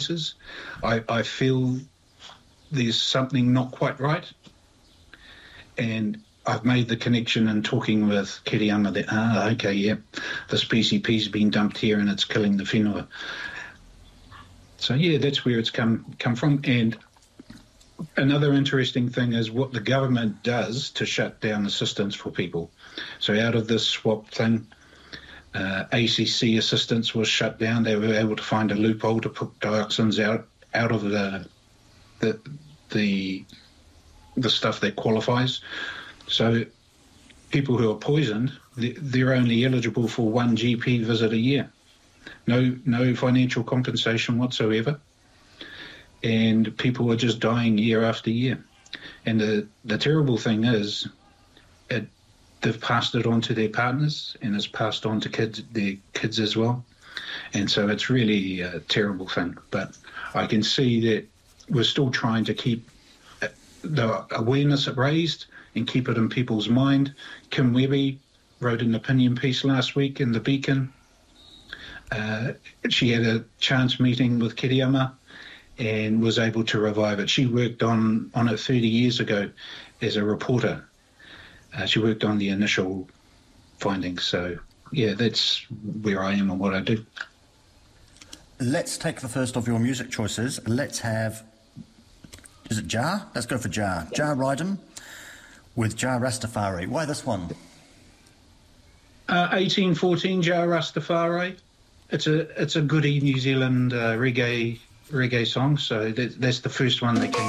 places, I feel there's something not quite right. And I've made the connection in talking with Kiriama that, okay, yeah, this PCP's been dumped here and it's killing the whenua. So, yeah, that's where it's come from. And another interesting thing is what the government does to shut down assistance for people. So out of this swap thing, ACC assistance was shut down. They were able to find a loophole to put dioxins out of the stuff that qualifies. So people who are poisoned, they're only eligible for one GP visit a year. No financial compensation whatsoever. And people are just dying year after year. And the terrible thing is, they've passed it on to their partners, and it's passed on to their kids as well. And so it's really a terrible thing. But I can see that we're still trying to keep the awareness raised and keep it in people's mind. Kim Webby wrote an opinion piece last week in the Beacon. She had a chance meeting with Kiriama and was able to revive it. She worked on it 30 years ago as a reporter. She worked on the initial findings. So, yeah, that's where I am and what I do. Let's take the first of your music choices. Let's have... Is it Jah? Let's go for Jah. Jah Rydon with Jah Rastafari. Why this one? 1814 Jah Rastafari. It's a goodie New Zealand reggae song. So that's the first one that came